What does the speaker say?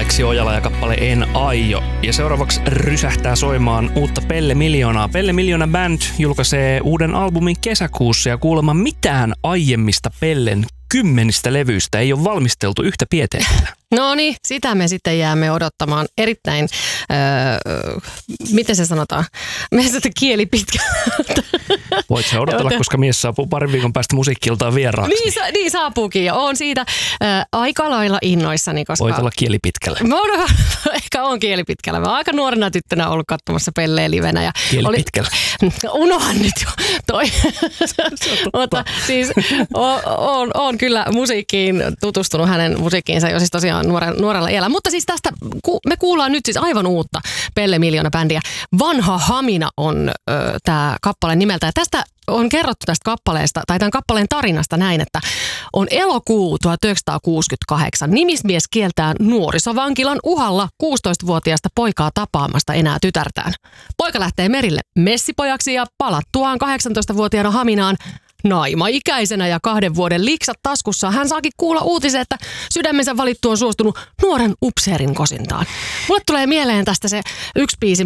Aleksi Ojala ja kappale En aio. Ja seuraavaksi rysähtää soimaan uutta Pelle Miljoonaa. Pelle Miljoona Band julkaisee uuden albumin kesäkuussa ja kuulemma mitään aiemmista Pellen 10 levyistä ei ole valmisteltu yhtä pieteetillä. No niin, sitä me sitten jäämme odottamaan erittäin, miten se sanotaan, mielestäni kieli pitkä. Voit sä odotella, koska mies saapuu parin viikon päästä musiikkiltaan vieraaksi. Niin saapuukin ja oon siitä aika lailla innoissani, koska... Voit olla kieli pitkällä. Ehkä on kieli pitkällä. Mä oon aika nuorena tyttönä ollut katsomassa Pelleä livenä. Ja kieli pitkällä. Unohan nyt jo toi. Mutta siis on kyllä musiikkiin tutustunut hänen musiikkiinsa jo siis tosiaan nuorella iällä. Mutta siis tästä me kuullaan nyt siis aivan uutta Pelle Miljoona-bändiä. Vanha Hamina on tämä kappale nimeltä. Ja tästä on kerrottu tästä kappaleesta, tai tämän kappaleen tarinasta näin, että on elokuu 1968. Nimismies kieltää nuorisovankilan uhalla 16-vuotiaasta poikaa tapaamasta enää tytärtään. Poika lähtee merille messipojaksi ja palattuaan 18-vuotiaana Haminaan naimaikäisenä ja 2 vuoden liksat taskussa hän saakin kuulla uutisen, että sydämensä valittu on suostunut nuoren upseerin kosintaan. Mulle tulee mieleen tästä se yksi biisi,